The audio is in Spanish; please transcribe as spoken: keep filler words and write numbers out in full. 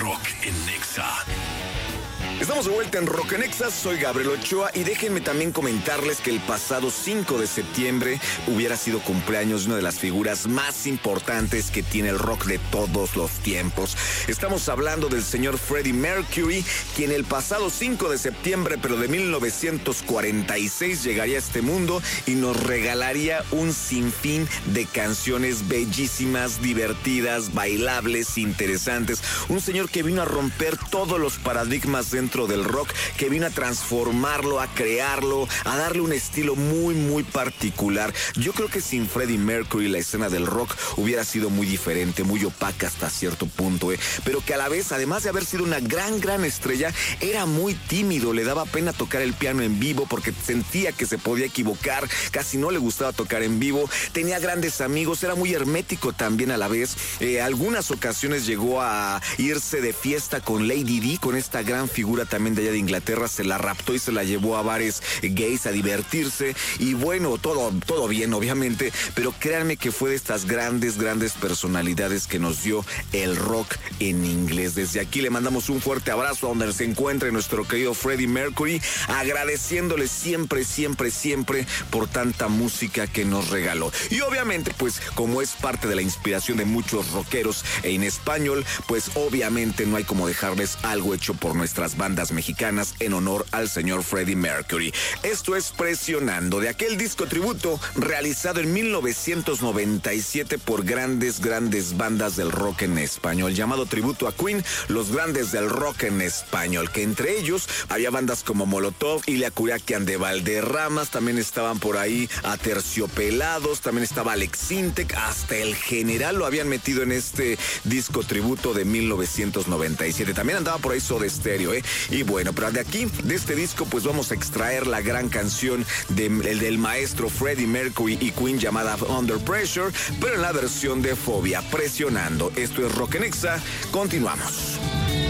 Rock en Nexa. Estamos de vuelta en Rock en Nexa, soy Gabriel Ochoa y déjenme también comentarles que el pasado cinco de septiembre hubiera sido cumpleaños de una de las figuras más importantes que tiene el rock de todos los tiempos. Estamos hablando del señor Freddie Mercury, quien el pasado cinco de septiembre, pero de mil novecientos cuarenta y seis, llegaría a este mundo y nos regalaría un sinfín de canciones bellísimas, divertidas, bailables, interesantes. Un señor que vino a romper todos los paradigmas dentro del rock, que vino a transformarlo, a crearlo, a darle un estilo muy, muy particular. Yo creo que sin Freddie Mercury la escena del rock hubiera sido muy diferente, muy opaca hasta cierto punto, ¿eh? Pero que a la vez, además de haber sido una gran, gran estrella, era muy tímido, le daba pena tocar el piano en vivo porque sentía que se podía equivocar, casi no le gustaba tocar en vivo, tenía grandes amigos, era muy hermético también a la vez. Eh, algunas ocasiones llegó a irse de fiesta con Lady Di, con esta gran figura también de allá de Inglaterra, se la raptó y se la llevó a bares gays a divertirse, y bueno, todo, todo bien obviamente, pero créanme que fue de estas grandes, grandes personalidades que nos dio el rock en inglés. Desde aquí le mandamos un fuerte abrazo a donde se encuentre nuestro querido Freddie Mercury, agradeciéndole siempre, siempre, siempre por tanta música que nos regaló. Y obviamente, pues como es parte de la inspiración de muchos rockeros en español, pues obviamente no hay como dejarles algo hecho por nuestras bandas mexicanas en honor al señor Freddie Mercury. Esto es Presionando, de aquel disco tributo realizado en mil novecientos noventa y siete por grandes, grandes bandas del rock en español, llamado Tributo a Queen, los grandes del rock en español, que entre ellos había bandas como Molotov, Ilia Curiaquian de Valderramas, también estaban por ahí Aterciopelados, también estaba Alex Sintek, hasta El General lo habían metido en este disco tributo de mil novecientos noventa y siete. También andaba por ahí Soda Stereo, ¿eh? Y bueno, pero de aquí, de este disco, pues vamos a extraer la gran canción de, el del maestro Freddie Mercury y Queen llamada Under Pressure, pero en la versión de Fobia, Presionando. Esto es Rock en Nexa, continuamos.